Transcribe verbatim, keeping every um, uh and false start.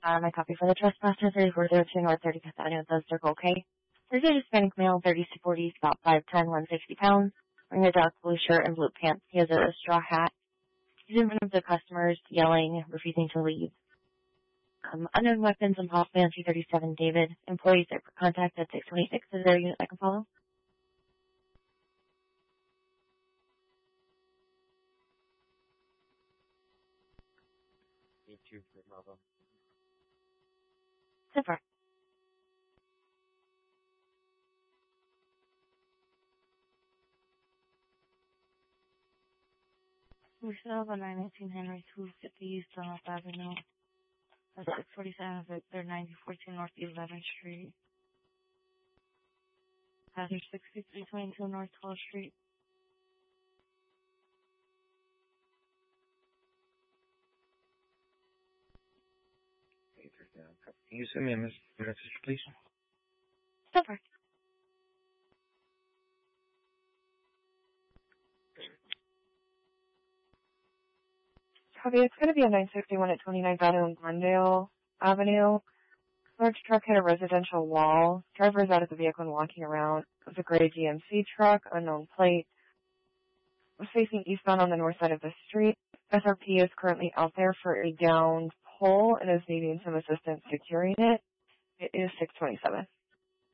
Uh, my copy for the trespasser, thirty-four oh two North thirty-fifth Avenue, the Circle K. There's a Hispanic male, thirty-two forty, about five ten, one hundred sixty pounds, wearing a dark blue shirt and blue pants. He has a straw hat. He's in front of the customers, yelling, refusing to leave. Um, unknown weapons and Hoffman two thirty-seven David. Employees are for contact at six twenty-six. Is there a unit I can follow? So far. We should have a nine eighteen Henry two fifty East North Avenue. That's six forty-seven Victor, ninety fourteen North eleventh Street. Passenger sixty-three twenty-two North twelfth Street. Can you send me a message, please? So far. Copy. It's going to be a nine sixty-one at twenty-ninth Avenue and Glendale Avenue. Large truck hit a residential wall. Driver is out of the vehicle and walking around. It was a gray G M C truck, unknown plate. Was facing eastbound on the north side of the street. S R P is currently out there for a downed pole and is needing some assistance securing it. It is six twenty-seven.